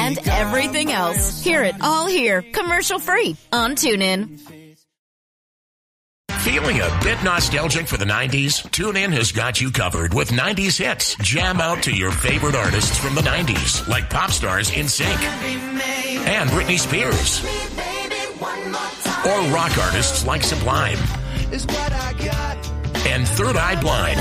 and everything else. Hear it all here, commercial free on TuneIn. Feeling a bit nostalgic for the 90s? TuneIn has got you covered with 90s hits. Jam out to your favorite artists from the 90s, like pop stars NSYNC and Britney Spears. Or rock artists like Sublime and Third Eye Blind.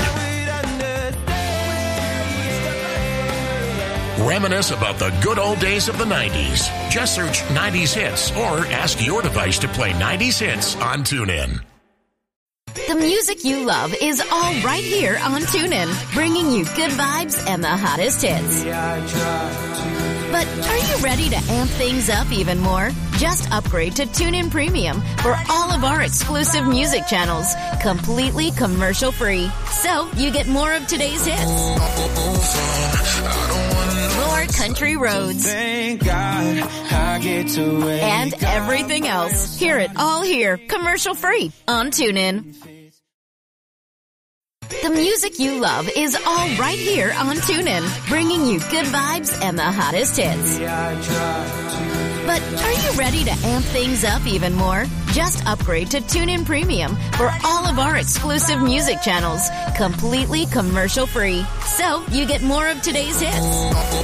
Reminisce about the good old days of the 90s. Just search 90s hits or ask your device to play 90s hits on TuneIn. The music you love is all right here on TuneIn, bringing you good vibes and the hottest hits. But are you ready to amp things up even more? Just upgrade to TuneIn Premium for all of our exclusive music channels, completely commercial free. So you get more of today's hits, more country roads, thank God I get to and everything else. Hear it all here, commercial free on TuneIn. The music you love is all right here on TuneIn, bringing you good vibes and the hottest hits. But are you ready to amp things up even more? Just upgrade to TuneIn Premium for all of our exclusive music channels, completely commercial free. So you get more of today's hits,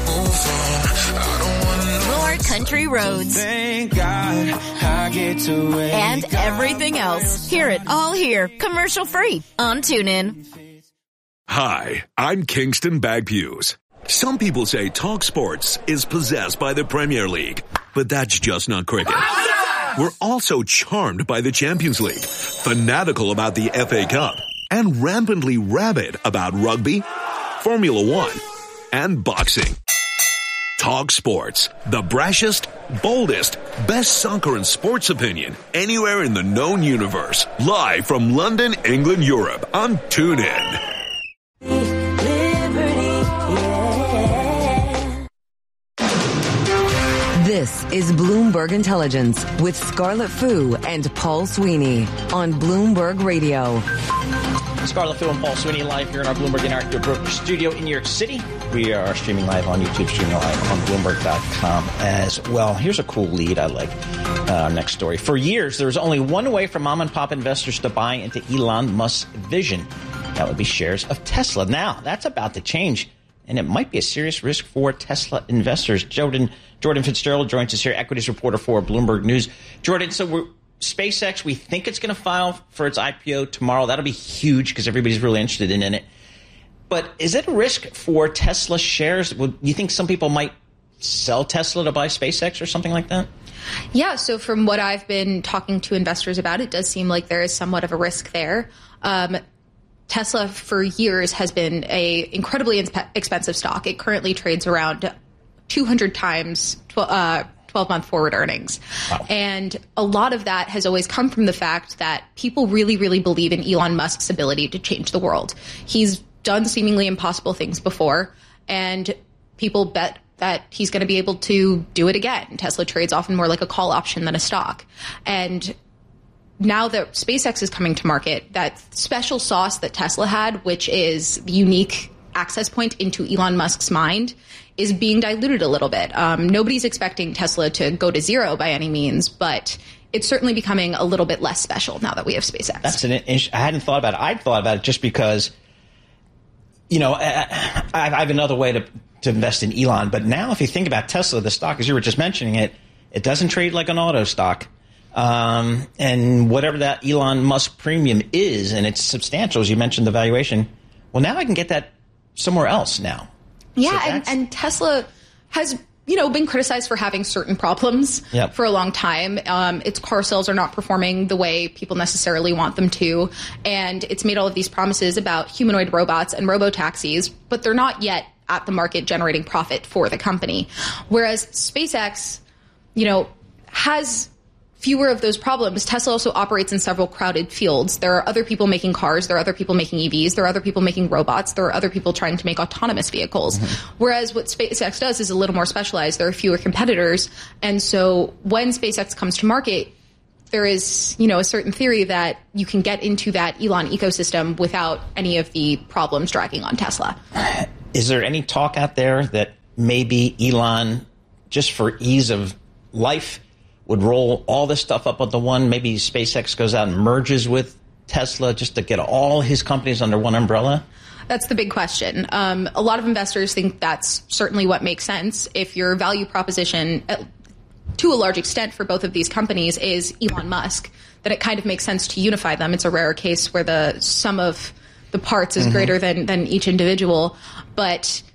more country roads, thank God I get to and everything else. Hear it all here, commercial free on TuneIn. Hi, I'm Kingston Bagpues. Some people say Talk Sports is possessed by the Premier League, but that's just not cricket. We're also charmed by the Champions League, fanatical about the FA Cup, and rampantly rabid about rugby, Formula One, and boxing. Talk Sports, the brashest, boldest, best soccer and sports opinion anywhere in the known universe. Live from London, England, Europe on TuneIn. This is Bloomberg Intelligence with Scarlett Fu and Paul Sweeney on Bloomberg Radio. Scarlett Fu and Paul Sweeney live here in our Bloomberg Interactive Broker studio in New York City. We are streaming live on YouTube, streaming live on Bloomberg.com as well. Here's a cool lead I like. Next story. For years, there was only one way for mom and pop investors to buy into Elon Musk's vision. That would be shares of Tesla. Now, that's about to change, and it might be a serious risk for Tesla investors. Jordan Fitzgerald joins us here, equities reporter for Bloomberg News. Jordan, so SpaceX, we think it's going to file for its IPO tomorrow. That'll be huge because everybody's really interested in it. But is it a risk for Tesla shares? Would you think some people might sell Tesla to buy SpaceX or something like that? Yeah, so from what I've been talking to investors about, it does seem like there is somewhat of a risk there. Tesla for years has been a incredibly expensive stock. It currently trades around 200 times 12-month forward earnings. Wow. And a lot of that has always come from the fact that people really, really believe in Elon Musk's ability to change the world. He's done seemingly impossible things before, and people bet that he's going to be able to do it again. Tesla trades often more like a call option than a stock. And now that SpaceX is coming to market, that special sauce that Tesla had, which is the unique access point into Elon Musk's mind, is being diluted a little bit. Nobody's expecting Tesla to go to zero by any means, but it's certainly becoming a little bit less special now that we have SpaceX. That's I hadn't thought about it. I'd thought about it just because, I have another way to invest in Elon. But now if you think about Tesla, the stock, as you were just mentioning it doesn't trade like an auto stock. And whatever that Elon Musk premium is, and it's substantial, as you mentioned, the valuation. Well, now I can get that somewhere else now. Yeah, so and Tesla has, been criticized for having certain problems for a long time. Its car sales are not performing the way people necessarily want them to. And it's made all of these promises about humanoid robots and robo-taxis, but they're not yet at the market generating profit for the company. Whereas SpaceX, has fewer of those problems. Tesla also operates in several crowded fields. There are other people making cars. There are other people making EVs. There are other people making robots. There are other people trying to make autonomous vehicles. Mm-hmm. Whereas what SpaceX does is a little more specialized. There are fewer competitors. And so when SpaceX comes to market, there is, a certain theory that you can get into that Elon ecosystem without any of the problems dragging on Tesla. Is there any talk out there that maybe Elon just for ease of life, would roll all this stuff up onto one? Maybe SpaceX goes out and merges with Tesla just to get all his companies under one umbrella? That's the big question. A lot of investors think that's certainly what makes sense. If your value proposition, to a large extent for both of these companies, is Elon Musk, then it kind of makes sense to unify them. It's a rare case where the sum of the parts is greater than each individual. But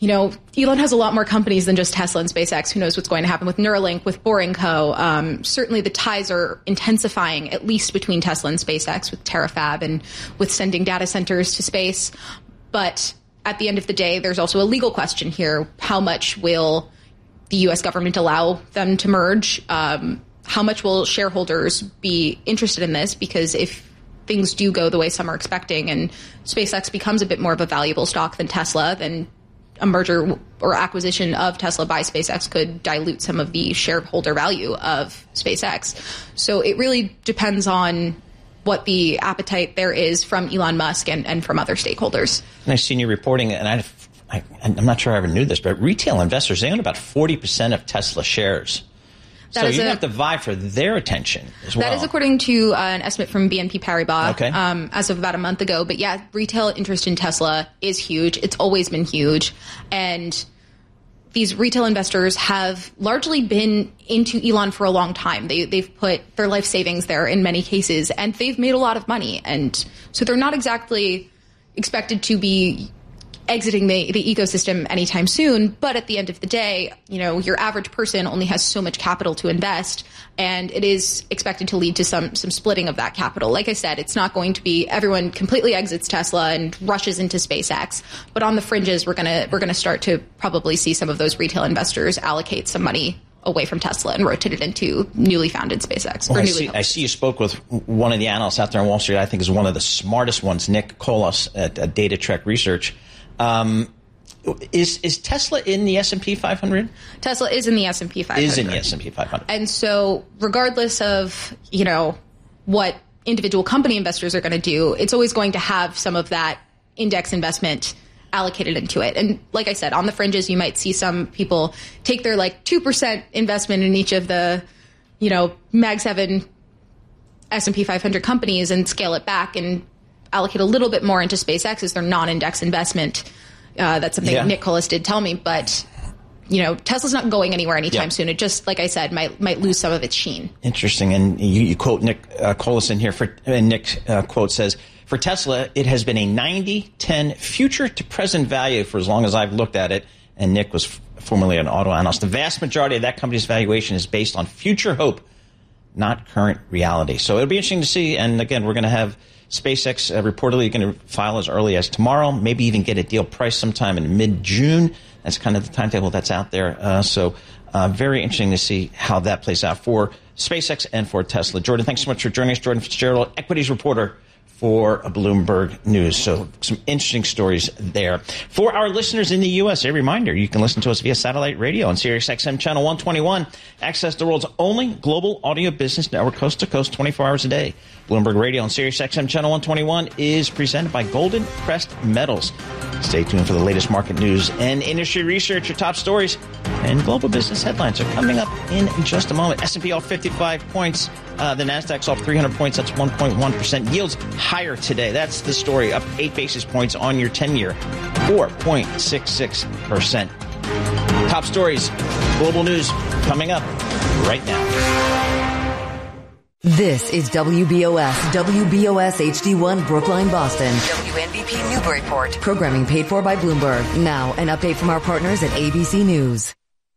Elon has a lot more companies than just Tesla and SpaceX. Who knows what's going to happen with Neuralink, with Boring Co. Certainly the ties are intensifying, at least between Tesla and SpaceX, with Terafab and with sending data centers to space. But at the end of the day, there's also a legal question here. How much will the U.S. government allow them to merge? How much will shareholders be interested in this? Because if things do go the way some are expecting and SpaceX becomes a bit more of a valuable stock than Tesla, then a merger or acquisition of Tesla by SpaceX could dilute some of the shareholder value of SpaceX. So it really depends on what the appetite there is from Elon Musk and from other stakeholders. And I've seen you reporting, and I'm not sure I ever knew this, but retail investors, they own about 40% of Tesla shares. So you have to vie for their attention as well. That is according to an estimate from BNP Paribas as of about a month ago. But yeah, retail interest in Tesla is huge. It's always been huge. And these retail investors have largely been into Elon for a long time. They've put their life savings there in many cases, and they've made a lot of money. And so they're not exactly expected to be exiting the ecosystem anytime soon. But at the end of the day, your average person only has so much capital to invest, and it is expected to lead to some splitting of that capital. Like I said, it's not going to be everyone completely exits Tesla and rushes into SpaceX, but on the fringes, we're gonna start to probably see some of those retail investors allocate some money away from Tesla and rotate it into newly founded SpaceX. Well, I see you spoke with one of the analysts out there on Wall Street. I think is one of the smartest ones, Nick Kolas at Data Trek Research. Is Tesla in the S&P 500? Tesla is in the S&P 500. Is in the S&P 500. And so regardless of, what individual company investors are going to do, it's always going to have some of that index investment allocated into it. And like I said, on the fringes, you might see some people take their 2% investment in each of the, Mag 7 S&P 500 companies and scale it back and allocate a little bit more into SpaceX as their non-index investment. That's something Nick Kolas did tell me. But, Tesla's not going anywhere anytime soon. It just, like I said, might lose some of its sheen. Interesting. And you quote Nick Kolas in here. And Nick quote says, for Tesla, it has been a 90-10 future to present value for as long as I've looked at it. And Nick was formerly an auto analyst. The vast majority of that company's valuation is based on future hope, not current reality. So it'll be interesting to see. And again, we're going to have SpaceX reportedly going to file as early as tomorrow, maybe even get a deal price sometime in mid-June. That's kind of the timetable that's out there. So very interesting to see how that plays out for SpaceX and for Tesla. Jordan, thanks so much for joining us. Jordan Fitzgerald, equities reporter for Bloomberg News. So some interesting stories there. For our listeners in the U.S., a reminder, you can listen to us via satellite radio on SiriusXM Channel 121. Access the world's only global audio business network, coast to coast, 24 hours a day. Bloomberg Radio on SiriusXM Channel 121 is presented by Golden Crest Metals. Stay tuned for the latest market news and industry research. Your top stories and global business headlines are coming up in just a moment. S&P off 55 points. The Nasdaq's off 300 points. That's 1.1%. Yields higher today. That's the story. Up 8 basis points on your 10-year. 4.66%. Top stories, global news coming up right now. This is WBOS HD1 Brookline, Boston. WNBP Newburyport. Programming paid for by Bloomberg. Now, an update from our partners at ABC News.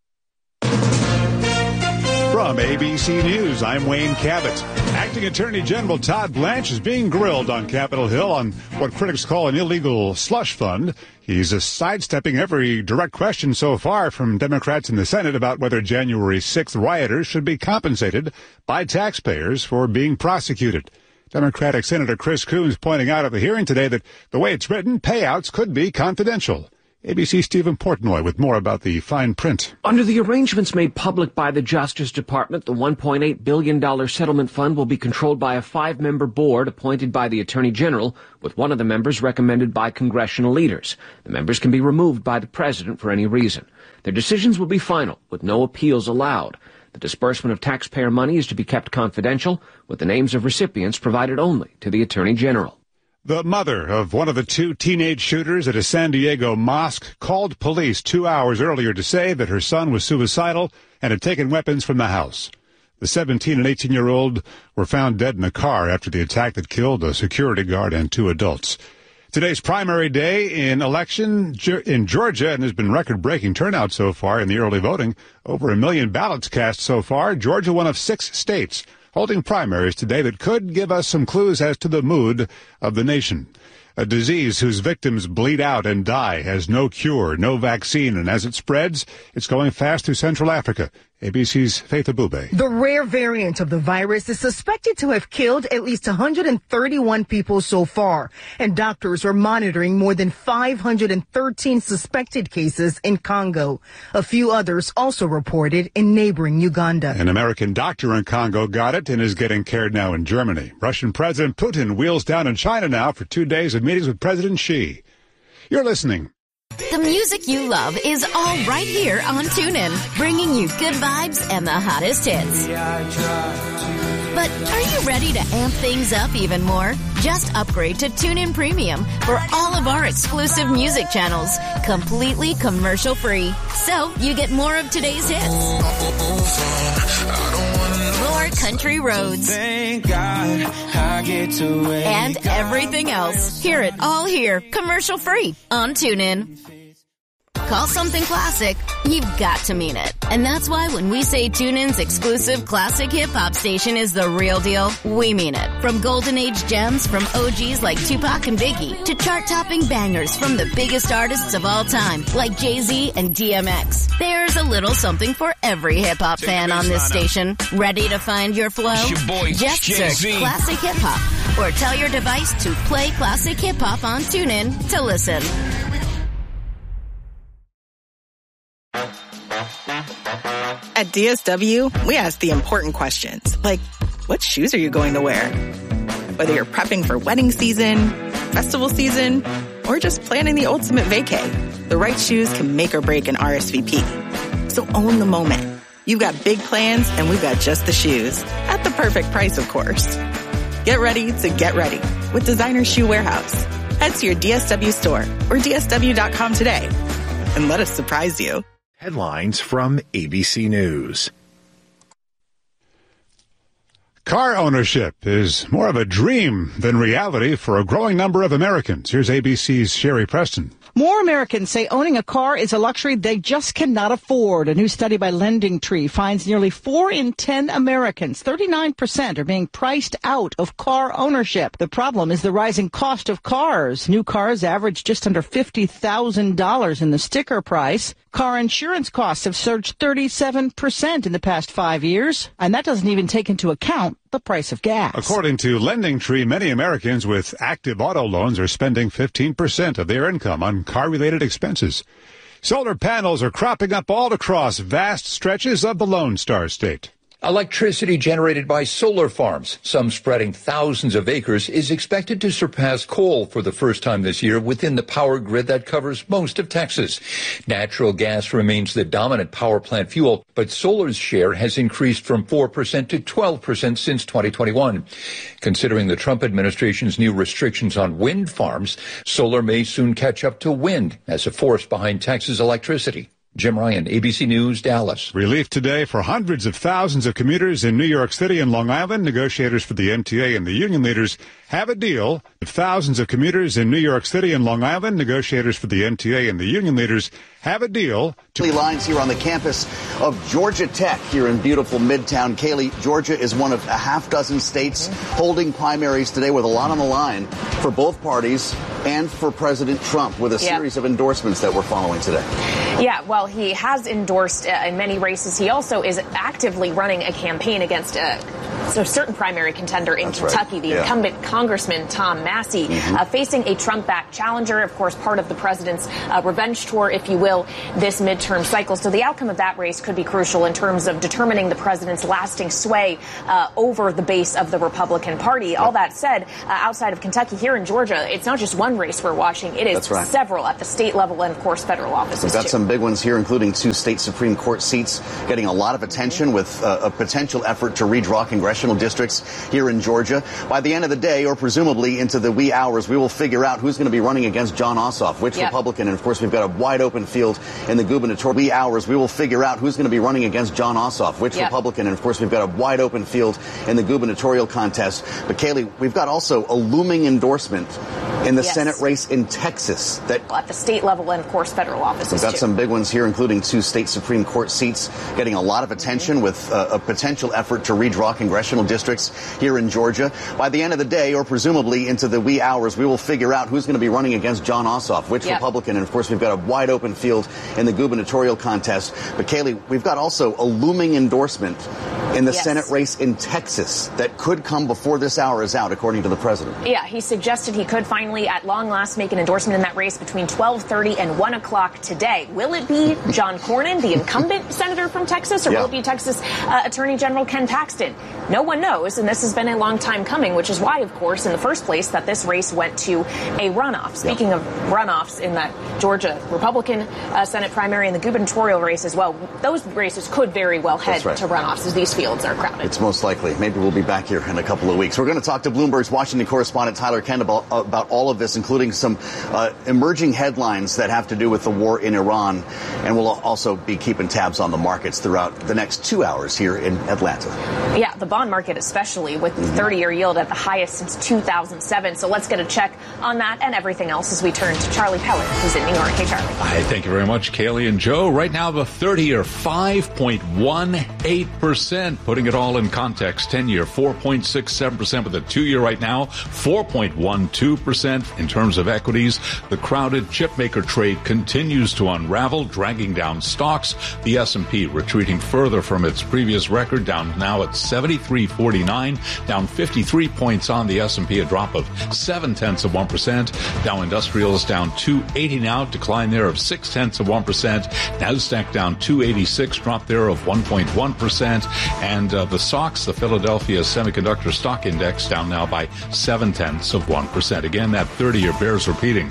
From ABC News, I'm Wayne Cabot. Acting Attorney General Todd Blanche is being grilled on Capitol Hill on what critics call an illegal slush fund. He's sidestepping every direct question so far from Democrats in the Senate about whether January 6th rioters should be compensated by taxpayers for being prosecuted. Democratic Senator Chris Coons pointing out at the hearing today that the way it's written, payouts could be confidential. ABC's Stephen Portnoy with more about the fine print. Under the arrangements made public by the Justice Department, the $1.8 billion settlement fund will be controlled by a 5-member board appointed by the Attorney General, with one of the members recommended by congressional leaders. The members can be removed by the President for any reason. Their decisions will be final, with no appeals allowed. The disbursement of taxpayer money is to be kept confidential, with the names of recipients provided only to the Attorney General. The mother of one of the 2 teenage shooters at a San Diego mosque called police 2 hours earlier to say that her son was suicidal and had taken weapons from the house. The 17 and 18-year-old were found dead in a car after the attack that killed a security guard and 2 adults. Today's primary day in election in Georgia, and there's been record-breaking turnout so far in the early voting. Over 1 million ballots cast so far. Georgia, one of 6 states holding primaries today that could give us some clues as to the mood of the nation. A disease whose victims bleed out and die has no cure, no vaccine, and as it spreads, it's going fast through Central Africa. ABC's Faith Abube. The rare variant of the virus is suspected to have killed at least 131 people so far, and doctors are monitoring more than 513 suspected cases in Congo. A few others also reported in neighboring Uganda. An American doctor in Congo got it and is getting cared now in Germany. Russian President Putin wheels down in China now for 2 days of meetings with President Xi. You're listening. The music you love is all right here on TuneIn, bringing you good vibes and the hottest hits. But are you ready to amp things up even more? Just upgrade to TuneIn Premium for all of our exclusive music channels, completely commercial-free. So you get more of today's hits, more country roads, Thank God I get to wake and everything else. Hear it all here, commercial-free on TuneIn. Call something classic, you've got to mean it. And that's why when we say TuneIn's exclusive classic hip-hop station is the real deal, we mean it. From golden age gems from OGs like Tupac and Biggie to chart-topping bangers from the biggest artists of all time like Jay-Z and DMX. There's a little something for every hip-hop fan on this station. Ready to find your flow? Just search Classic Hip-Hop or tell your device to play Classic Hip-Hop on TuneIn to listen. At DSW, we ask the important questions, like, what shoes are you going to wear? Whether you're prepping for wedding season, festival season, or just planning the ultimate vacay, the right shoes can make or break an RSVP. So own the moment. You've got big plans, and we've got just the shoes. At the perfect price, of course. Get ready to get ready with Designer Shoe Warehouse. Head to your DSW store or DSW.com today and let us surprise you. Headlines from ABC News. Car ownership is more of a dream than reality for a growing number of Americans. Here's ABC's Sherry Preston. More Americans say owning a car is a luxury they just cannot afford. A new study by LendingTree finds nearly 4 in 10 Americans, 39%, are being priced out of car ownership. The problem is the rising cost of cars. New cars average just under $50,000 in the sticker price. Car insurance costs have surged 37% in the past 5 years, and that doesn't even take into account the price of gas. According to LendingTree, many Americans with active auto loans are spending 15% of their income on car-related expenses. Solar panels are cropping up all across vast stretches of the Lone Star State. Electricity generated by solar farms, some spreading thousands of acres, is expected to surpass coal for the first time this year within the power grid that covers most of Texas. Natural gas remains the dominant power plant fuel, but solar's share has increased from 4% to 12% since 2021. Considering the Trump administration's new restrictions on wind farms, solar may soon catch up to wind as a force behind Texas electricity. Jim Ryan, ABC News, Dallas. Relief today for hundreds of thousands of commuters in New York City and Long Island. Negotiators for the MTA and the union leaders have a deal. Thousands of commuters in New York City and Long Island. Negotiators for the MTA and the union leaders have a deal. Lines here on the campus of Georgia Tech here in beautiful Midtown. Kaylee, Georgia is one of a half dozen states holding primaries today with a lot on the line for both parties and for President Trump with a series of endorsements that we're following today. Yeah, well, he has endorsed in many races. He also is actively running a campaign against so certain primary contender in Kentucky, right. the incumbent Congressman Tom Massey, facing a Trump-backed challenger, of course, part of the president's revenge tour, if you will, this midterm cycle. So the outcome of that race could be crucial in terms of determining the president's lasting sway over the base of the Republican Party. All that said, outside of Kentucky, here in Georgia, it's not just one race we're watching. It is several at the state level and, of course, federal offices. We've got some big ones here, including 2 state Supreme Court seats getting a lot of attention with a potential effort to redraw congressional districts here in Georgia. By the end of the day, or presumably into the wee hours, we will figure out who's going to be running against Jon Ossoff, which Republican. And, of course, we've got a wide open field in the gubernatorial. Wee hours, we will figure out who's going to be running against Jon Ossoff, which Republican. And, of course, we've got a wide open field in the gubernatorial contest. But, Kayleigh, we've got also a looming endorsement in the Senate race in Texas. That at the state level and, of course, federal offices. We've got some big ones here, including 2 state Supreme Court seats getting a lot of attention with a potential effort to redraw congressional districts here in Georgia. By the end of the day, or presumably into the wee hours, we will figure out who's going to be running against Jon Ossoff, which Republican. And, of course, we've got a wide open field in the gubernatorial contest. But, Kayleigh, we've got also a looming endorsement in the Senate race in Texas that could come before this hour is out, according to the president. Yeah, he suggested he could finally, at long last, make an endorsement in that race between 12:30 and 1 o'clock today. Will it be John Cornyn, the incumbent senator from Texas, or will it be Texas Attorney General Ken Paxton? No one knows, and this has been a long time coming, which is why, of course, in the first place, that this race went to a runoff. Speaking of runoffs in that Georgia Republican Senate primary and the gubernatorial race as well, those races could very well head to runoffs as these fields are crowded. It's most likely. Maybe we'll be back here in a couple of weeks. We're going to talk to Bloomberg's Washington correspondent Tyler Kent about all of this, including some emerging headlines that have to do with the war in Iran. And we'll also be keeping tabs on the markets throughout the next 2 hours here in Atlanta. Yeah, the bond market especially, with the 30-year yield at the highest since 2007. So let's get a check on that and everything else as we turn to Charlie Pellet, who's in New York. Hey, Charlie. Hi, thank you very much, Kayleigh and Joe. Right now, the 30-year, 5.18%. Putting it all in context, 10-year, 4.67%. But the 2-year right now, 4.12%. In terms of equities, the crowded chipmaker trade continues to unravel, dragging down stocks. The S&P retreating further from its previous record, down now at 73.49, down 53 points on the S&P, a drop of 0.7%. Dow Industrials down 280 now, decline there of 0.6%. Nasdaq down 286, drop there of 1.1%. And the SOX, the Philadelphia Semiconductor Stock Index, down now by 0.7%. Again, that 30-year bears repeating,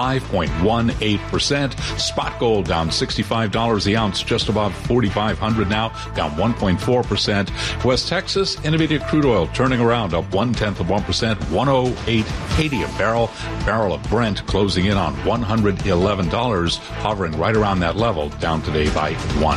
5.18%. Spot gold down $65 the ounce, just above 4,500 now, down 1.4%. West Texas Intermediate crude oil turning around, up 0.1%, 108.80 a barrel. Barrel of Brent closing in on $111, hovering right around that level, down today by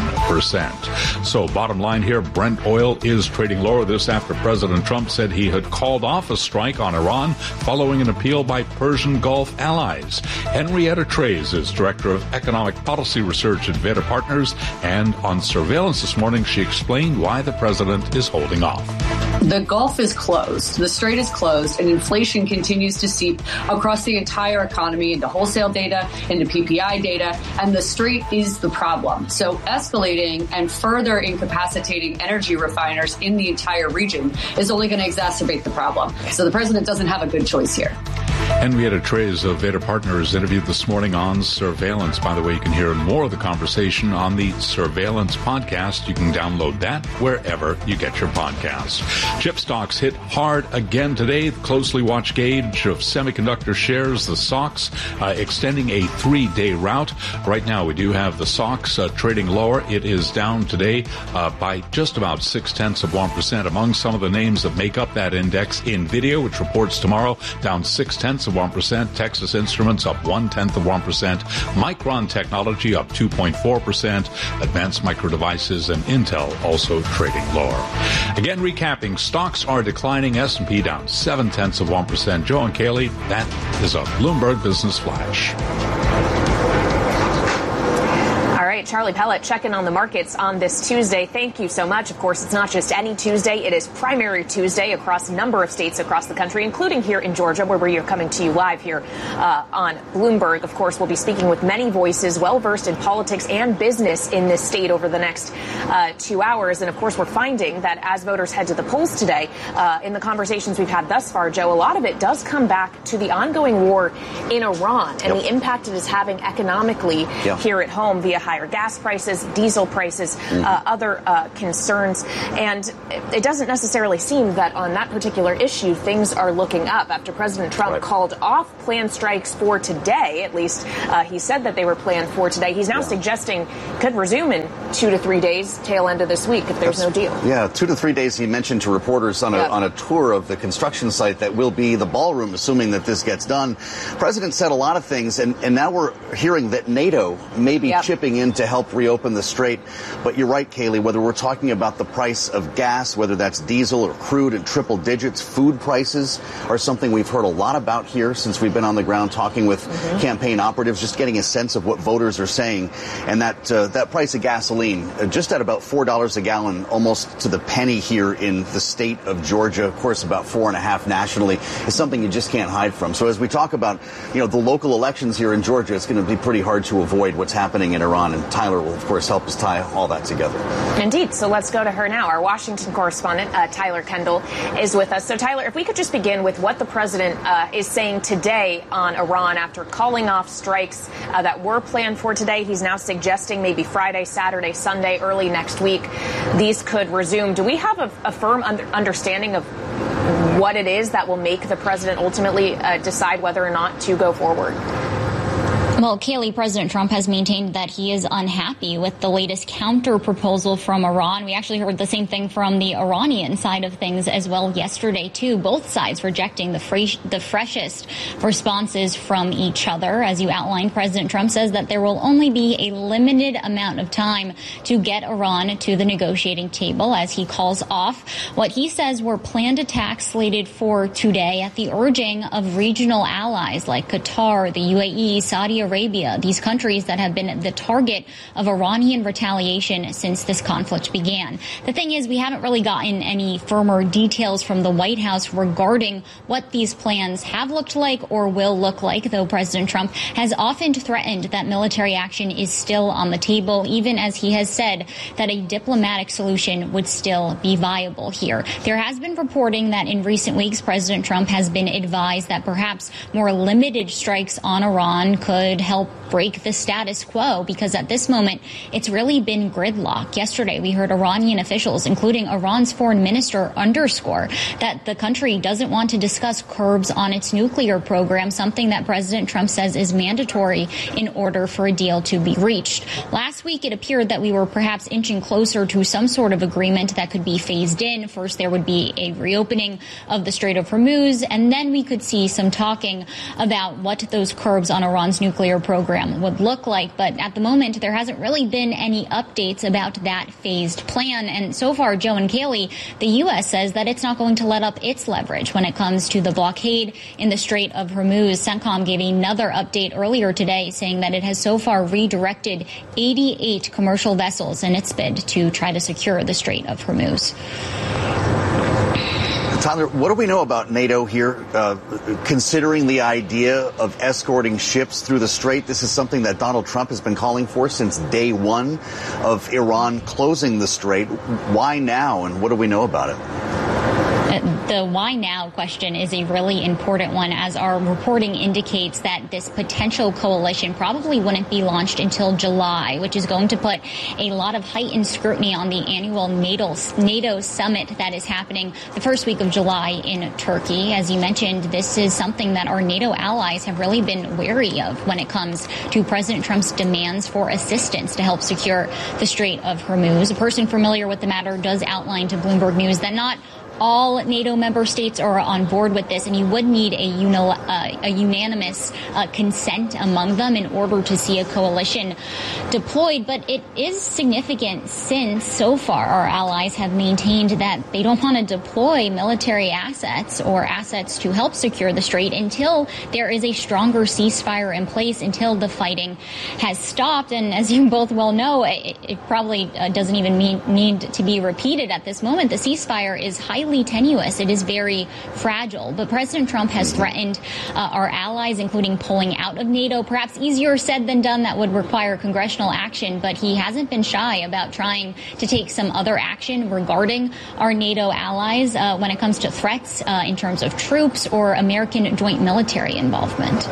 1%. So bottom line here, Brent oil is trading lower. This after President Trump said he had called off a strike on Iran following an appeal by Persian Gulf allies. Henrietta Treyz is Director of Economic Policy Research at Veda Partners, and on Surveillance this morning, she explained why the president is holding off. The Gulf is closed, the strait is closed, and inflation continues to seep across the entire economy into wholesale data, into PPI data, and the strait is the problem. So escalating and further incapacitating energy refiners in the entire region is only going to exacerbate the problem. So the president doesn't have a good choice here. Henrietta Treyz of Veda Partners interviewed this morning on Surveillance. By the way, you can hear more of the conversation on the Surveillance podcast. You can download that wherever you get your podcasts. Chip stocks hit hard again today. The closely watched gauge of semiconductor shares, the SOX, extending a 3-day rout. Right now, we do have the SOX trading lower. It is down today by just about 0.6%. Among some of the names that make up that index, NVIDIA, which reports tomorrow, down 0.6%. Texas Instruments up 0.1%. Micron Technology up 2.4%. Advanced Micro Devices and Intel also trading lower. Again, recapping, stocks are declining. S&P down 0.7%. Joe and Kayleigh, that is a Bloomberg Business Flash. All right, Charlie Pellet, checking on the markets on this Tuesday. Thank you so much. Of course, it's not just any Tuesday. It is Primary Tuesday across a number of states across the country, including here in Georgia, where we are coming to you live here on Bloomberg. Of course, we'll be speaking with many voices well-versed in politics and business in this state over the next 2 hours. And, of course, we're finding that as voters head to the polls today, in the conversations we've had thus far, Joe, a lot of it does come back to the ongoing war in Iran and the impact it is having economically here at home via higher gas prices, diesel prices, other concerns. And it doesn't necessarily seem that on that particular issue, things are looking up. After President Trump called off planned strikes for today, at least he said that they were planned for today, he's now suggesting could resume in 2 to 3 days, tail end of this week, if there's no deal. Yeah, 2 to 3 days, he mentioned to reporters on a tour of the construction site that will be the ballroom, assuming that this gets done. President said a lot of things, and now we're hearing that NATO may be chipping in to help reopen the strait. But you're right, Kaylee, whether we're talking about the price of gas, whether that's diesel or crude in triple digits, food prices are something we've heard a lot about here since we've been on the ground talking with campaign operatives, just getting a sense of what voters are saying. And that price of gasoline, just at about $4 a gallon, almost to the penny here in the state of Georgia, of course about $4.50 nationally, is something you just can't hide from. So as we talk about, the local elections here in Georgia, it's going to be pretty hard to avoid what's happening in Iran. And Tyler will, of course, help us tie all that together. Indeed. So let's go to her now. Our Washington correspondent, Tyler Kendall, is with us. So, Tyler, if we could just begin with what the president is saying today on Iran after calling off strikes that were planned for today. He's now suggesting maybe Friday, Saturday, Sunday, early next week, these could resume. Do we have a firm understanding of what it is that will make the president ultimately decide whether or not to go forward? Well, Kaylee, President Trump has maintained that he is unhappy with the latest counter proposal from Iran. We actually heard the same thing from the Iranian side of things as well yesterday, too. Both sides rejecting the freshest responses from each other. As you outlined, President Trump says that there will only be a limited amount of time to get Iran to the negotiating table as he calls off what he says were planned attacks slated for today at the urging of regional allies like Qatar, the UAE, Saudi Arabia, these countries that have been the target of Iranian retaliation since this conflict began. The thing is, we haven't really gotten any firmer details from the White House regarding what these plans have looked like or will look like, though President Trump has often threatened that military action is still on the table, even as he has said that a diplomatic solution would still be viable here. There has been reporting that in recent weeks, President Trump has been advised that perhaps more limited strikes on Iran could help break the status quo, because at this moment, it's really been gridlock. Yesterday, we heard Iranian officials, including Iran's foreign minister, underscore that the country doesn't want to discuss curbs on its nuclear program, something that President Trump says is mandatory in order for a deal to be reached. Last week, it appeared that we were perhaps inching closer to some sort of agreement that could be phased in. First, there would be a reopening of the Strait of Hormuz, and then we could see some talking about what those curbs on Iran's nuclear program would look like. But at the moment, there hasn't really been any updates about that phased plan. And so far, Joe and Kaylee, the U.S. says that it's not going to let up its leverage when it comes to the blockade in the Strait of Hormuz. CENTCOM gave another update earlier today saying that it has so far redirected 88 commercial vessels in its bid to try to secure the Strait of Hormuz. Tyler, what do we know about NATO here, considering the idea of escorting ships through the strait? This is something that Donald Trump has been calling for since day one of Iran closing the strait. Why now, and what do we know about it? The why now question is a really important one, as our reporting indicates that this potential coalition probably wouldn't be launched until July, which is going to put a lot of heightened scrutiny on the annual NATO summit that is happening the first week of July in Turkey. As you mentioned, this is something that our NATO allies have really been wary of when it comes to President Trump's demands for assistance to help secure the Strait of Hormuz. A person familiar with the matter does outline to Bloomberg News that not all NATO member states are on board with this, and you would need a unanimous consent among them in order to see a coalition deployed. But it is significant since so far our allies have maintained that they don't want to deploy military assets or assets to help secure the strait until there is a stronger ceasefire in place, until the fighting has stopped. And as you both well know, it probably doesn't even need to be repeated at this moment. The ceasefire is highly tenuous. It is very fragile. But President Trump has threatened our allies, including pulling out of NATO. Perhaps easier said than done. That would require congressional action, but he hasn't been shy about trying to take some other action regarding our NATO allies when it comes to threats in terms of troops or American joint military involvement.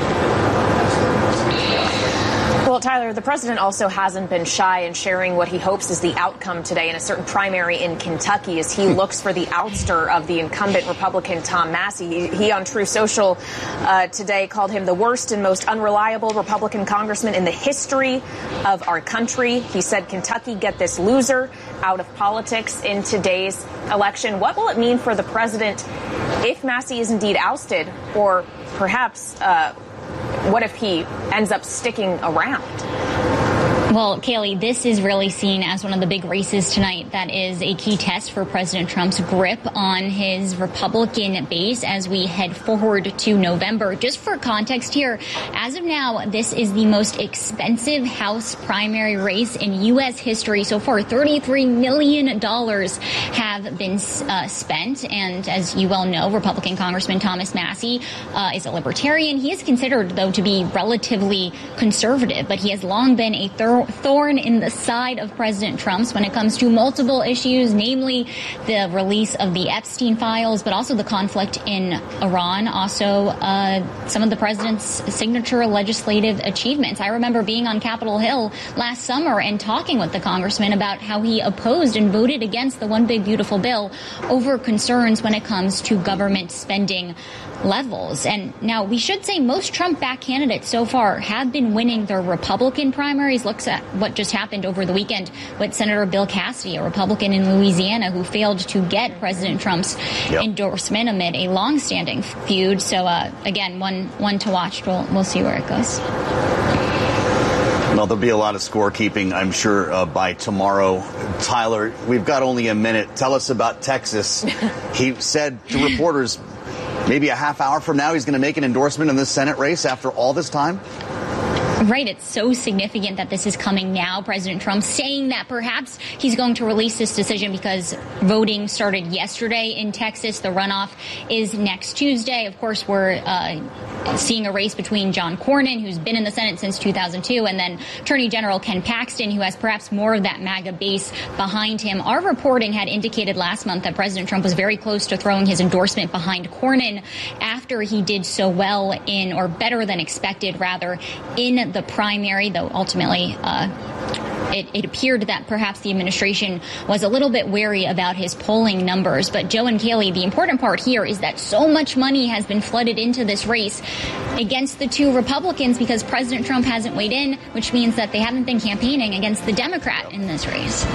Well, Tyler, the president also hasn't been shy in sharing what he hopes is the outcome today in a certain primary in Kentucky as he looks for the ouster of the incumbent Republican Tom Massie. He on Truth Social today called him the worst and most unreliable Republican congressman in the history of our country. He said, Kentucky, get this loser out of politics in today's election. What will it mean for the president if Massie is indeed ousted, or perhaps what if he ends up sticking around? Well, Kaylee, this is really seen as one of the big races tonight that is a key test for President Trump's grip on his Republican base as we head forward to November. Just for context here, as of now, this is the most expensive House primary race in U.S. history. So far, $33 million have been spent. And as you well know, Republican Congressman Thomas Massie is a libertarian. He is considered, though, to be relatively conservative, but he has long been a thorn in the side of President Trump's when it comes to multiple issues, namely the release of the Epstein files, but also the conflict in Iran, also some of the president's signature legislative achievements. I remember being on Capitol Hill last summer and talking with the congressman about how he opposed and voted against the One Big Beautiful Bill over concerns when it comes to government spending levels. And now we should say most Trump-backed candidates so far have been winning their Republican primaries. Looks at what just happened over the weekend with Senator Bill Cassidy, a Republican in Louisiana who failed to get President Trump's endorsement amid a long-standing feud. So again, one to watch. We'll see where it goes. Well, there'll be a lot of scorekeeping, I'm sure, by tomorrow. Tyler, we've got only a minute. Tell us about Texas. He said to reporters maybe a half hour from now he's going to make an endorsement in this Senate race after all this time. Right. It's so significant that this is coming now. President Trump saying that perhaps he's going to release this decision because voting started yesterday in Texas. The runoff is next Tuesday. Of course, we're seeing a race between John Cornyn, who's been in the Senate since 2002, and then Attorney General Ken Paxton, who has perhaps more of that MAGA base behind him. Our reporting had indicated last month that President Trump was very close to throwing his endorsement behind Cornyn after he did so well in, or better than expected, rather, in the primary, though ultimately it appeared that perhaps the administration was a little bit wary about his polling numbers. But Joe and Kaylee, the important part here is that so much money has been flooded into this race against the two Republicans because President Trump hasn't weighed in, which means that they haven't been campaigning against the Democrat in this race.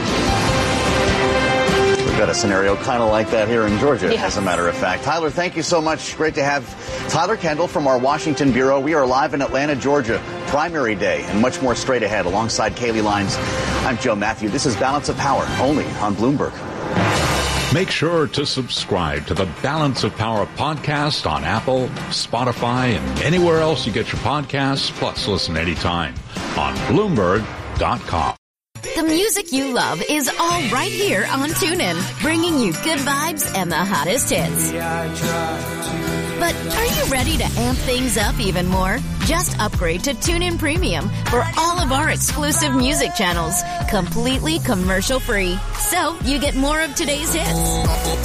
We've got a scenario kind of like that here in Georgia, as a matter of fact. Tyler, thank you so much. Great to have Tyler Kendall from our Washington Bureau. We are live in Atlanta, Georgia, primary day, and much more straight ahead. Alongside Kaylee Lines, I'm Joe Matthew. This is Balance of Power, only on Bloomberg. Make sure to subscribe to the Balance of Power podcast on Apple, Spotify, and anywhere else you get your podcasts. Plus, listen anytime on Bloomberg.com. The music you love is all right here on TuneIn, bringing you good vibes and the hottest hits. But are you ready to amp things up even more? Just upgrade to TuneIn Premium for all of our exclusive music channels, completely commercial-free. So you get more of today's hits,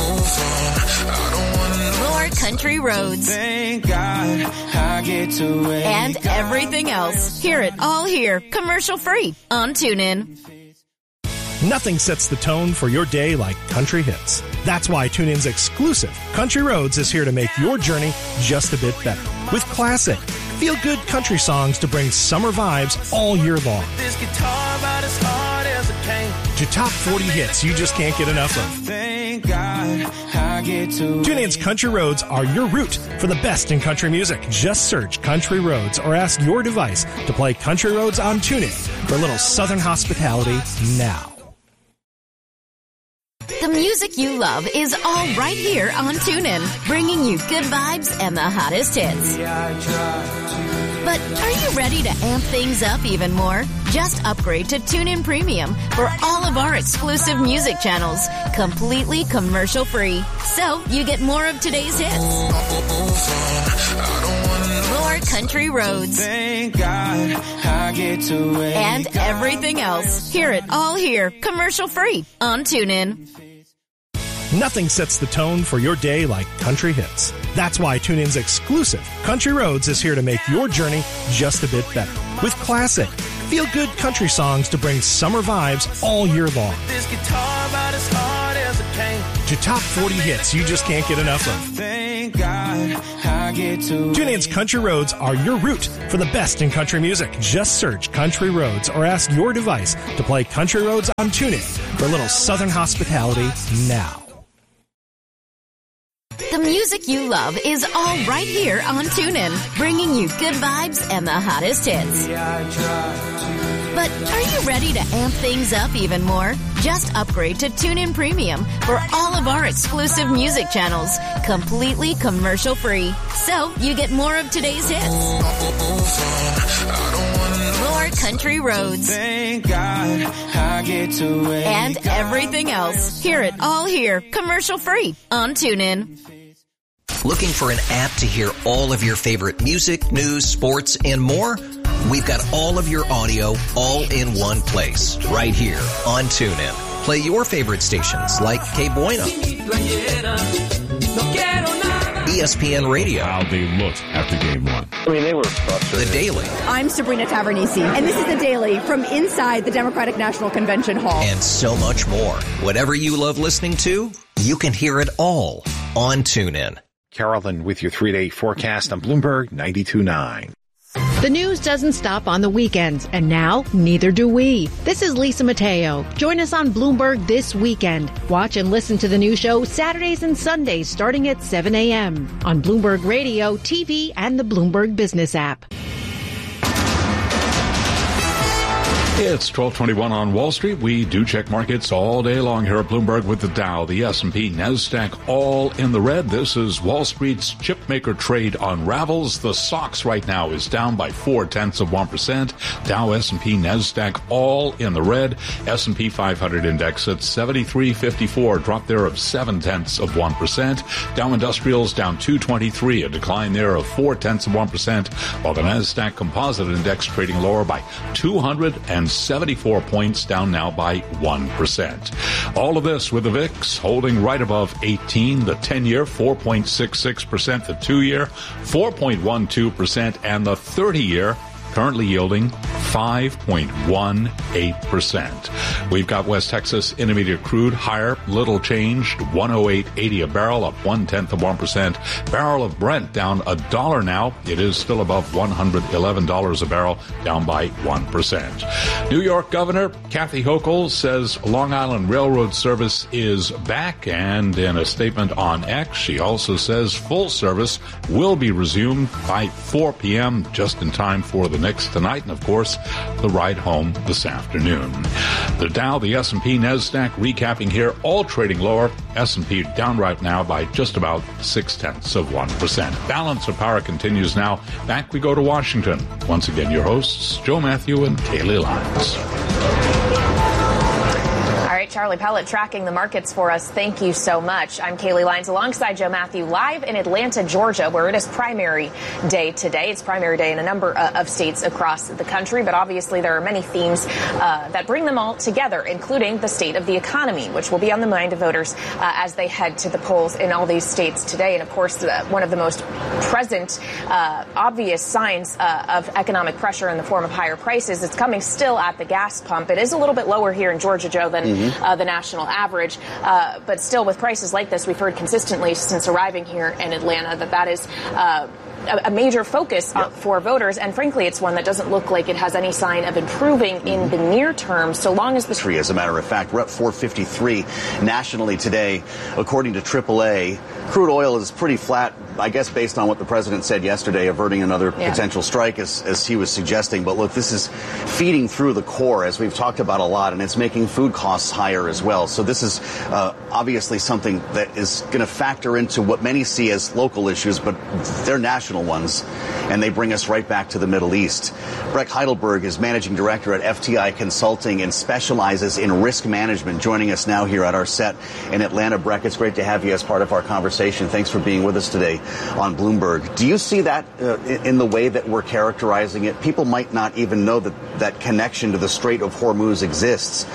more country roads, Thank God I get to and everything else. Hear it all here, commercial-free on TuneIn. Nothing sets the tone for your day like country hits. That's why TuneIn's exclusive Country Roads is here to make your journey just a bit better. With classic, feel-good country songs to bring summer vibes all year long. To top 40 hits you just can't get enough of. Thank God I get to. TuneIn's Country Roads are your route for the best in country music. Just search Country Roads or ask your device to play Country Roads on TuneIn for a little Southern hospitality now. The music you love is all right here on TuneIn, bringing you good vibes and the hottest hits. But are you ready to amp things up even more? Just upgrade to TuneIn Premium for all of our exclusive music channels, completely commercial-free. So you get more of today's hits, more country roads, Thank God I get to wake and everything else. Hear it all here, commercial-free on TuneIn. Nothing sets the tone for your day like country hits. That's why TuneIn's exclusive Country Roads is here to make your journey just a bit better. With classic, feel-good country songs to bring summer vibes all year long. This guitar about as hard as it can. To top 40 hits you just can't get enough of. Thank God I get to. TuneIn's Country Roads are your route for the best in country music. Just search Country Roads or ask your device to play Country Roads on TuneIn for a little Southern hospitality now. The music you love is all right here on TuneIn, bringing you good vibes and the hottest hits. But are you ready to amp things up even more? Just upgrade to TuneIn Premium for all of our exclusive music channels, completely commercial-free. So you get more of today's hits, more country roads, Thank God I get to wake and everything else. Hear it all here, commercial-free on TuneIn. Looking for an app to hear all of your favorite music, news, sports, and more? We've got all of your audio all in one place, right here on TuneIn. Play your favorite stations like Que Bueno, ESPN Radio. How they looked after game one. I mean, they were frustrated. The Daily. I'm Sabrina Tavernisi, and this is The Daily from inside the Democratic National Convention Hall. And so much more. Whatever you love listening to, you can hear it all on TuneIn. Carolyn with your 3-day forecast on Bloomberg 92.9. The news doesn't stop on the weekends, and now neither do we. This is Lisa Mateo. Join us on Bloomberg this weekend. Watch and listen to the new show Saturdays and Sundays starting at 7 a.m. on Bloomberg Radio, TV, and the Bloomberg Business app. It's 12:21 on Wall Street. We do check markets all day long here at Bloomberg with the Dow, the S&P, NASDAQ all in the red. This is Wall Street's chipmaker trade unravels. The SOX right now is down by 0.4%. Dow, S&P, NASDAQ all in the red. S&P 500 index at 73.54, drop there of 0.7%. Dow Industrials down 223, a decline there of 0.4%, while the NASDAQ Composite Index trading lower by 274 points, down now by 1%. All of this with the VIX holding right above 18, the 10-year 4.66%, the 2-year 4.12%, and the 30-year currently yielding 5.18%. We've got West Texas Intermediate crude higher, little changed, 108.80 a barrel, up 0.1%. Barrel of Brent down $1 now. It is still above $111 a barrel, down by 1%. New York Governor Kathy Hochul says Long Island Railroad service is back, and in a statement on X, she also says full service will be resumed by 4 p.m., just in time for the Knicks tonight, and of course, the ride home this afternoon. The Dow, the S&P, NASDAQ recapping here, all trading lower. S&P down right now by just about 0.6%. Balance of power continues now. Back we go to Washington. Once again, your hosts, Joe Matthew and Kaylee Lyons. All right, Charlie Pellet tracking the markets for us. Thank you so much. I'm Kaylee Lyons alongside Joe Matthew live in Atlanta, Georgia, where it is primary day today. It's primary day in a number of states across the country, but obviously there are many themes that bring them all together, including the state of the economy, which will be on the mind of voters as they head to the polls in all these states today. And of course, one of the most present, obvious signs of economic pressure in the form of higher prices, it's coming still at the gas pump. It is a little bit lower here in Georgia, Joe, than the national average. But still, with prices like this, we've heard consistently since arriving here in Atlanta that is a major focus for voters. And frankly, it's one that doesn't look like it has any sign of improving in the near term, so long as the... As a matter of fact, we're at 453 nationally today. According to AAA, crude oil is pretty flat, I guess, based on what the president said yesterday, averting another potential strike, as he was suggesting. But look, this is feeding through the core, as we've talked about a lot, and it's making food costs higher as well. So this is obviously something that is going to factor into what many see as local issues, but they're national ones, and they bring us right back to the Middle East. Breck Heidelberg is managing director at FTI Consulting and specializes in risk management, joining us now here at our set in Atlanta. Breck, it's great to have you as part of our conversation. Thanks for being with us today on Bloomberg. Do you see that in the way that we're characterizing it? People might not even know that connection to the Strait of Hormuz exists,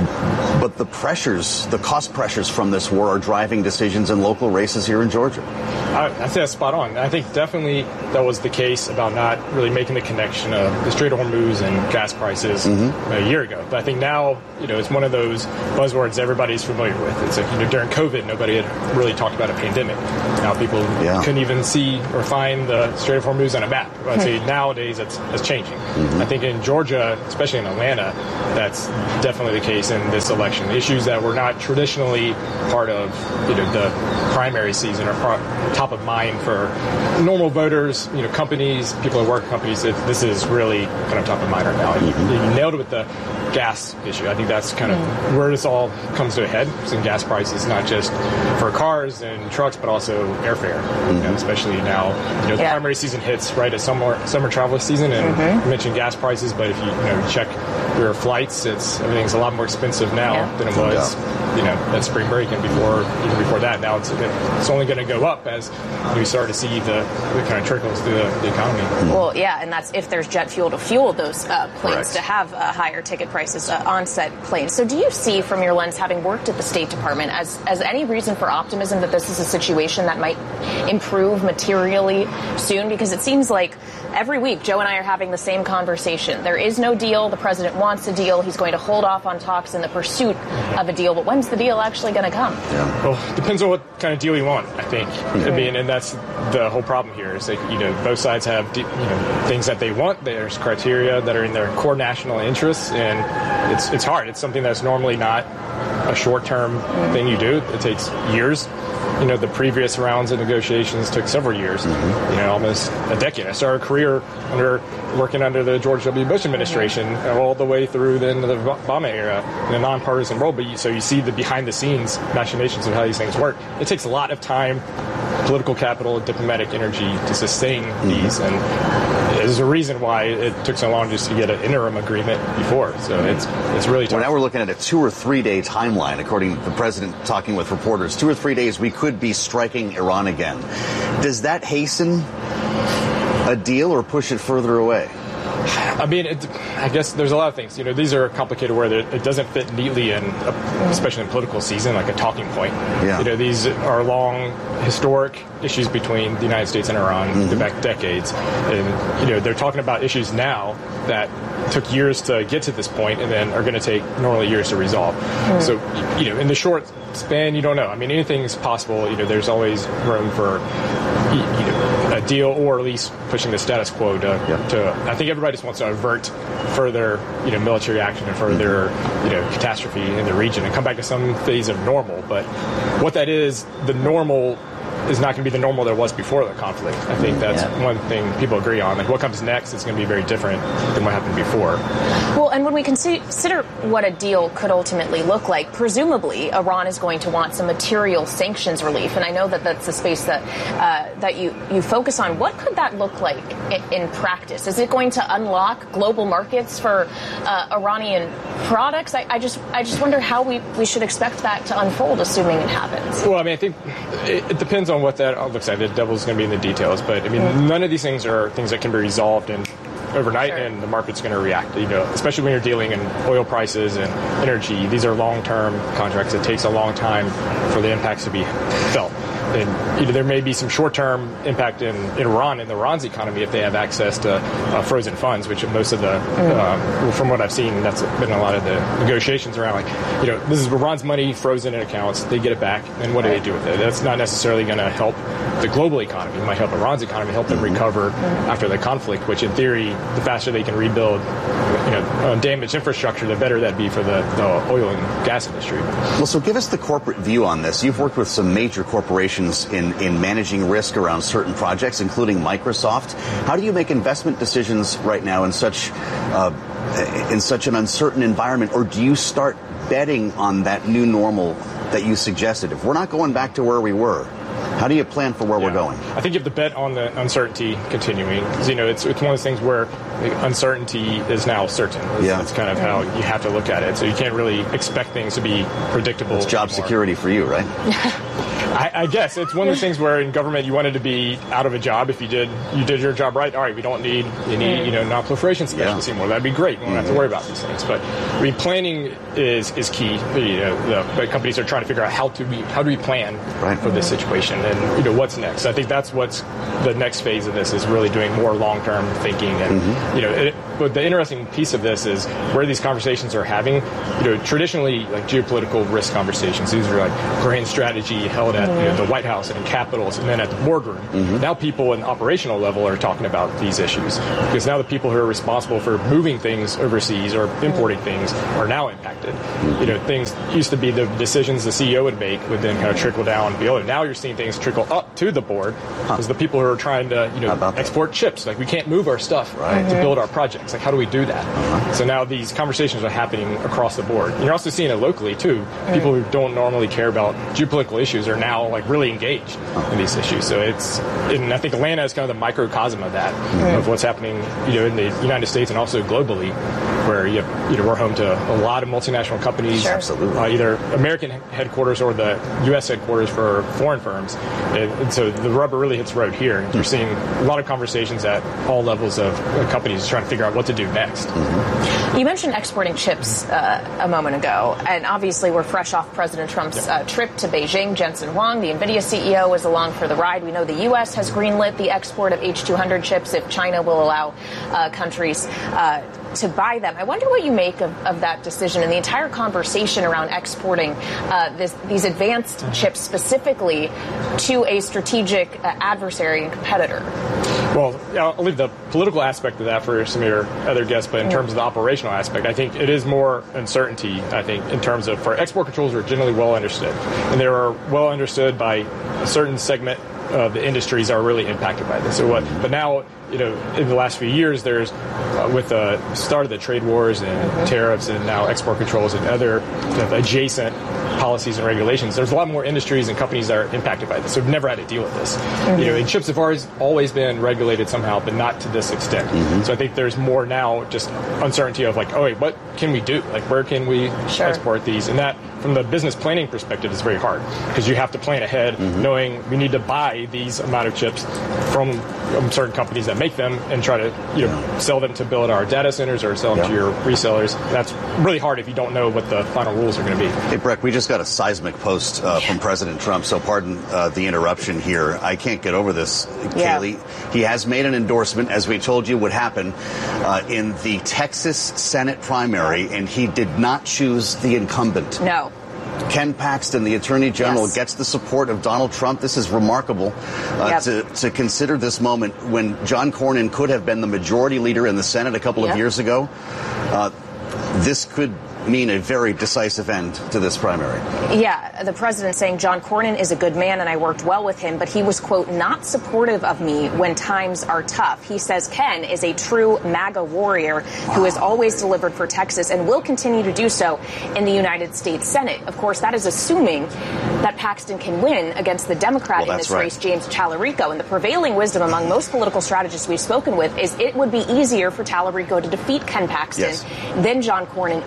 but the cost pressures from this war are driving decisions in local races here in Georgia. I think that's spot on. I think definitely that was the case about not really making the connection of the Strait of Hormuz and gas prices a year ago. But I think now, it's one of those buzzwords everybody's familiar with. It's like, during COVID, nobody had really talked about a pandemic. Now people couldn't even see or find the Strait of Hormuz on a map. I'd say nowadays that's changing. I think in Georgia, especially in Atlanta, that's definitely the case in this election. Issues that were not traditionally part of the primary season are top of mind for normal voters, companies, people who work at companies. This is really kind of top of mind right now. You nailed it with the gas issue. I think that's kind of where this all comes to a head. In gas prices, not just for cars and trucks, but also airfare. Especially now, the primary season hits right at summer travel season, and you mentioned gas prices. But if you check your flights, everything's a lot more expensive now than it was at spring break and even before that. Now it's only going to go up as we start to see the kind of trickles through the economy. Well, and that's if there's jet fuel to fuel those planes to have higher ticket prices on said planes. So do you see, from your lens, having worked at the State Department, as any reason for optimism that this is a situation that might improve materially soon? Because it seems like every week Joe and I are having the same conversation. There is no deal. The president wants a deal. He's going to hold off on talks in the pursuit of a deal. But when's the deal actually going to come? Well, it depends on what kind of deal you want, I think. I mean, and that's the whole problem here is that, both sides have, things that they want. There's criteria that are in their core national interests, and it's hard. It's something that's normally not a short-term thing you do. It takes years. The previous rounds of negotiations took several years, almost a decade. I started a career working under the George W. Bush administration all the way through the Obama era in a nonpartisan role. But so you see the behind-the-scenes machinations of how these things work. It takes a lot of time, political capital, diplomatic energy to sustain these, and there's a reason why it took so long just to get an interim agreement before. So it's really tough. Well, now we're looking at a 2 or 3 day timeline, according to the president talking with reporters. 2 or 3 days, we could be striking Iran again. Does that hasten a deal or push it further away? I mean, I guess there's a lot of things. These are complicated where it doesn't fit neatly in, especially in political season, like a talking point. These are long, historic issues between the United States and Iran, go back decades. And, they're talking about issues now that took years to get to this point and then are going to take normally years to resolve. So, in the short span, you don't know. I mean, anything is possible. There's always room for, a deal, or at least pushing the status quo to I think everybody just wants to avert further, military action and further, catastrophe in the region and come back to some phase of normal. But what that is, the normal is not going to be the normal there was before the conflict. I think that's one thing people agree on. Like, what comes next is going to be very different than what happened before. Well, and when we consider what a deal could ultimately look like, presumably Iran is going to want some material sanctions relief. And I know that that's the space that you focus on. What could that look like in practice? Is it going to unlock global markets for Iranian products? I just wonder how we should expect that to unfold, assuming it happens. Well, I mean, I think it depends on what that looks like. The devil's going to be in the details. But, I mean, none of these things are things that can be resolved overnight, and the market's going to react, especially when you're dealing in oil prices and energy. These are long-term contracts. It takes a long time for the impacts to be felt. And there may be some short-term impact in Iran and Iran's economy if they have access to frozen funds, which most of the, from what I've seen, that's been a lot of the negotiations around. This is Iran's money frozen in accounts. They get it back, and what do they do with it? That's not necessarily going to help the global economy. It might help Iran's economy, help them recover after the conflict. Which, in theory, the faster they can rebuild, damaged infrastructure, the better that'd be for the oil and gas industry. Well, so give us the corporate view on this. You've worked with some major corporations in managing risk around certain projects, including Microsoft. How do you make investment decisions right now in such an uncertain environment, or do you start betting on that new normal that you suggested? If we're not going back to where we were, how do you plan for where we're going? I think you have to bet on the uncertainty continuing. It's one of those things where uncertainty is now certain. That's kind of how you have to look at it. So you can't really expect things to be predictable. It's job security for you, right? I guess it's one of the things where in government you wanted to be out of a job if you did your job right. All right, we don't need any non-proliferation specialists anymore. That'd be great. We don't have to worry about these things. But planning is key. The companies are trying to figure out how do we plan for this situation and what's next. I think that's what's the next phase of this is really doing more long-term thinking and but the interesting piece of this is where these conversations are having. Traditionally like geopolitical risk conversations. These are like grand strategy held at the White House and in capitals and then at the boardroom. Now people in the operational level are talking about these issues because now the people who are responsible for moving things overseas or importing things are now impacted. Things used to be the decisions the CEO would make would then kind of trickle down below. Now you're seeing things trickle up to the board because the people who are trying to export chips, like we can't move our stuff to build our projects. Like how do we do that? So now these conversations are happening across the board. And you're also seeing it locally too. People who don't normally care about geopolitical issues are now like really engaged in these issues. So and I think Atlanta is kind of the microcosm of that, of what's happening, in the United States and also globally, where we're home to a lot of multinational companies, absolutely, either American headquarters or the U.S. headquarters for foreign firms. And so the rubber really hits the road here. You're seeing a lot of conversations at all levels of companies trying to figure out what to do next. You mentioned exporting chips a moment ago, and obviously we're fresh off President Trump's trip to Beijing. Jensen Huang, the NVIDIA CEO, is along for the ride. We know the U.S. has greenlit the export of H200 chips if China will allow countries to buy them. I wonder what you make of that decision and the entire conversation around exporting these advanced chips specifically to a strategic adversary and competitor. Well, I'll leave the political aspect of that for some of your other guests, but in terms of the operational aspect, I think it is more uncertainty, I think, in terms of for export controls are generally well understood. And they are well understood by a certain segment of the industries are really impacted by this. But now, in the last few years, there's, with the start of the trade wars and tariffs and now export controls and other adjacent policies and regulations, there's a lot more industries and companies that are impacted by this. So we've never had to deal with this. And chips have always been regulated somehow, but not to this extent. So I think there's more now just uncertainty of like, oh, wait, what can we do? Like, where can we export these? And that, from the business planning perspective, is very hard because you have to plan ahead, knowing we need to buy these amount of chips from certain companies that make them and try to sell them to build our data centers or sell them to your resellers. That's really hard if you don't know what the final rules are going to be. Hey, Breck, we just got a seismic post from President Trump, so pardon the interruption here. I can't get over this, Kaylee. He has made an endorsement, as we told you would happen, in the Texas Senate primary, and he did not choose the incumbent. No. Ken Paxton, the Attorney General, gets the support of Donald Trump. This is remarkable to consider this moment when John Cornyn could have been the majority leader in the Senate a couple of years ago. This could mean a very decisive end to this primary. Yeah, the president saying John Cornyn is a good man and I worked well with him, but he was, quote, not supportive of me when times are tough. He says Ken is a true MAGA warrior who has always delivered for Texas and will continue to do so in the United States Senate. Of course, that is assuming that Paxton can win against the Democrat in this race, James Talarico. And the prevailing wisdom among most political strategists we've spoken with is it would be easier for Talarico to defeat Ken Paxton than John Cornyn in a general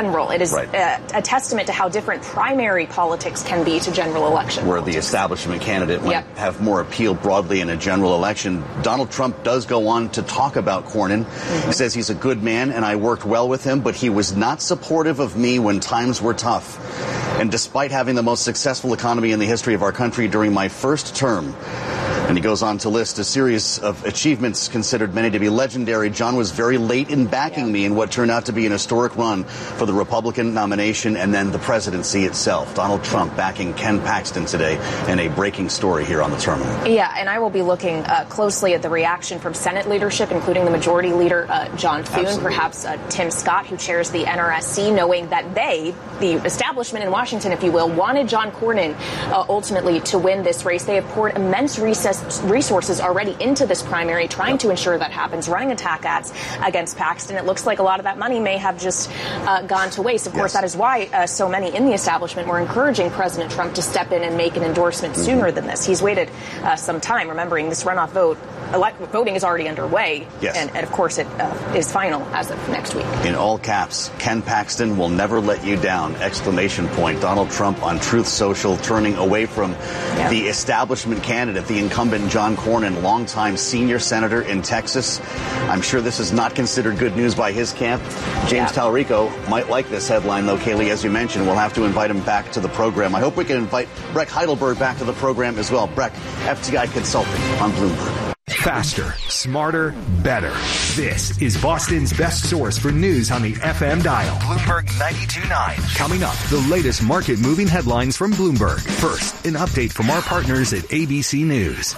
general. It is a testament to how different primary politics can be to general election where politics. The establishment candidate might have more appeal broadly in a general election. Donald Trump does go on to talk about Cornyn. He says he's a good man and I worked well with him, but he was not supportive of me when times were tough. And despite having the most successful economy in the history of our country during my first term, and he goes on to list a series of achievements considered many to be legendary, John was very late in backing me in what turned out to be an historic run for the Republican nomination and then the presidency itself. Donald Trump backing Ken Paxton today in a breaking story here on the terminal. Yeah, and I will be looking closely at the reaction from Senate leadership, including the Majority Leader, John Thune, perhaps Tim Scott, who chairs the NRSC, knowing that they, the establishment in Washington, if you will, wanted John Cornyn ultimately to win this race. They have poured immense resources already into this primary, trying to ensure that happens, running attack ads against Paxton. It looks like a lot of that money may have just gone to waste. Of course, that is why so many in the establishment were encouraging President Trump to step in and make an endorsement sooner than this. He's waited some time, remembering this runoff voting is already underway. Yes. And of course, it is final as of next week. In all caps, Ken Paxton will never let you down! Exclamation point. Donald Trump on Truth Social turning away from the establishment candidate, the incumbent John Cornyn, longtime senior senator in Texas. I'm sure this is not considered good news by his camp. James Talarico might like this headline, though, Kaylee, as you mentioned. We'll have to invite him back to the program. I hope we can invite Breck Heidelberg back to the program as well. Breck, FTI Consulting on Bloomberg. Faster, smarter, better. This is Boston's best source for news on the FM dial. Bloomberg 92.9. Coming up, the latest market-moving headlines from Bloomberg. First, an update from our partners at ABC News.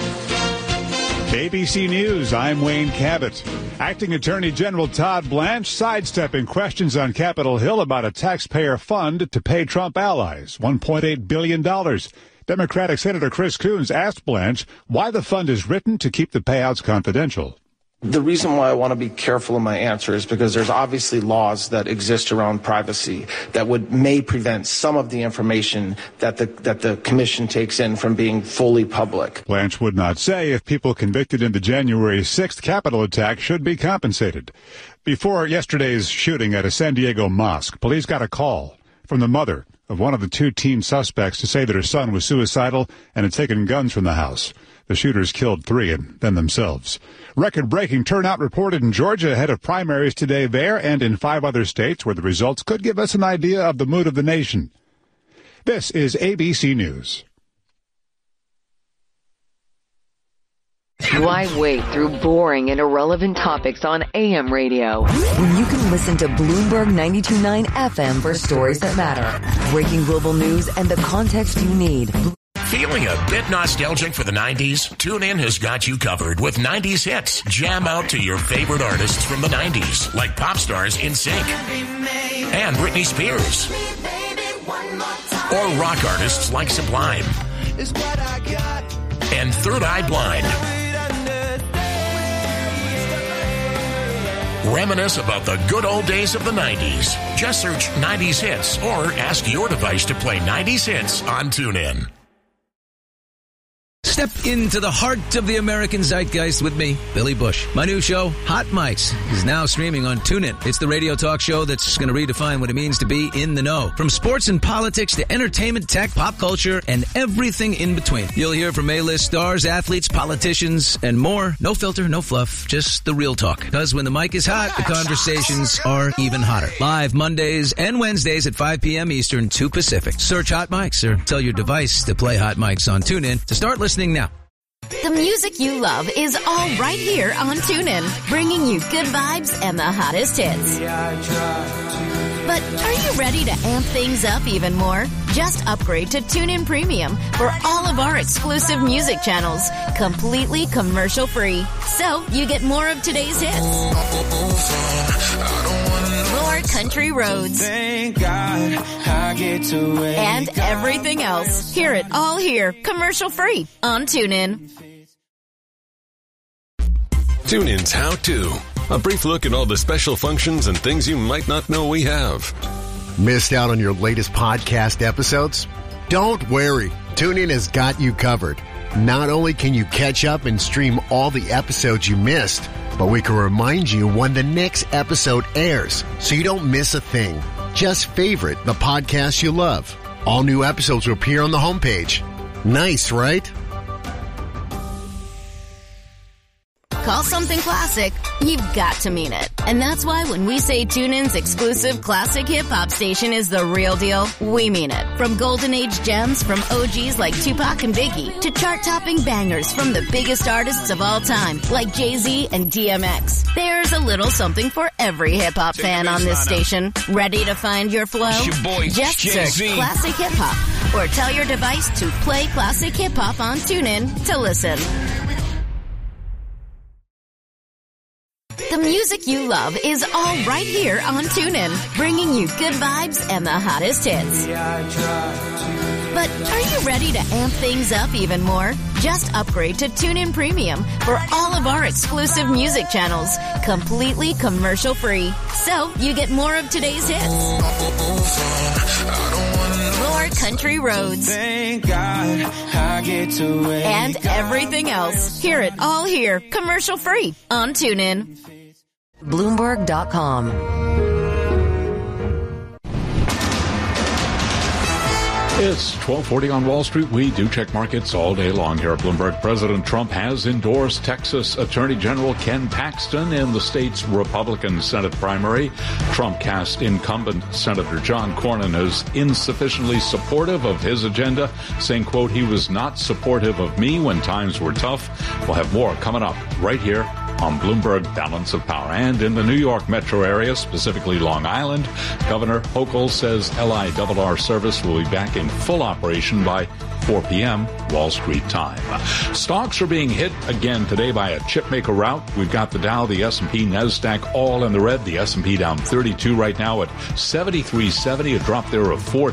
ABC News, I'm Wayne Cabot. Acting Attorney General Todd Blanche sidestepping questions on Capitol Hill about a taxpayer fund to pay Trump allies, $1.8 billion. Democratic Senator Chris Coons asked Blanche why the fund is written to keep the payouts confidential. The reason why I want to be careful in my answer is because there's obviously laws that exist around privacy that may prevent some of the information that the commission takes in from being fully public. Blanche would not say if people convicted in the January 6th Capitol attack should be compensated. Before yesterday's shooting at a San Diego mosque, police got a call from the mother of one of the two teen suspects to say that her son was suicidal and had taken guns from the house. The shooters killed 3 and then themselves. Record-breaking turnout reported in Georgia ahead of primaries today there and in 5 other states where the results could give us an idea of the mood of the nation. This is ABC News. Why wade through boring and irrelevant topics on AM radio when you can listen to Bloomberg 92.9 FM for stories that matter, breaking global news, and the context you need? Feeling a bit nostalgic for the 90s? TuneIn has got you covered with 90s hits. Jam out to your favorite artists from the 90s, like pop stars NSYNC and Britney Spears, or rock artists like Sublime and Third Eye Blind. Reminisce about the good old days of the 90s. Just search 90s hits or ask your device to play 90s hits on TuneIn. Step into the heart of the American zeitgeist with me, Billy Bush. My new show, Hot Mics, is now streaming on TuneIn. It's the radio talk show that's going to redefine what it means to be in the know. From sports and politics to entertainment, tech, pop culture, and everything in between. You'll hear from A-list stars, athletes, politicians, and more. No filter, no fluff, just the real talk. Because when the mic is hot, the conversations are even hotter. Live Mondays and Wednesdays at 5 p.m. Eastern, 2 Pacific. Search Hot Mics or tell your device to play Hot Mics on TuneIn to start listening now. The music you love is all right here on TuneIn, bringing you good vibes and the hottest hits. But are you ready to amp things up even more? Just upgrade to TuneIn Premium for all of our exclusive music channels, completely commercial-free. So you get more of today's hits, more country roads, Thank God I get to wake and everything else. Hear it all here, commercial-free on TuneIn. TuneIn's How To. A brief look at all the special functions and things you might not know we have. Missed out on your latest podcast episodes? Don't worry. TuneIn has got you covered. Not only can you catch up and stream all the episodes you missed, but we can remind you when the next episode airs so you don't miss a thing. Just favorite the podcast you love. All new episodes will appear on the homepage. Nice, right? Call something classic, you've got to mean it. And that's why when we say TuneIn's exclusive classic hip-hop station is the real deal, we mean it. From golden age gems from OGs like Tupac and Biggie to chart-topping bangers from the biggest artists of all time like Jay-Z and DMX. There's a little something for every hip-hop fan on this station. Ready to find your flow? Just search Classic Hip-Hop or tell your device to play Classic Hip-Hop on TuneIn to listen. The music you love is all right here on TuneIn, bringing you good vibes and the hottest hits. But are you ready to amp things up even more? Just upgrade to TuneIn Premium for all of our exclusive music channels, completely commercial-free. So you get more of today's hits, more country roads, Thank God I get to wake and everything else. Hear it all here, commercial-free on TuneIn. Bloomberg.com. It's 12:40 on Wall Street. We do check markets all day long here at Bloomberg. President Trump has endorsed Texas Attorney General Ken Paxton in the state's Republican Senate primary. Trump cast incumbent Senator John Cornyn as insufficiently supportive of his agenda, saying, quote, he was not supportive of me when times were tough. We'll have more coming up right here on Bloomberg Balance of Power. And in the New York metro area, specifically Long Island, Governor Hochul says LIRR service will be back in full operation by 4 p.m. Wall Street time. Stocks are being hit again today by a chipmaker rout. We've got the Dow, the S&P, NASDAQ all in the red. The S&P down 32 right now at 73.70, a drop there of 4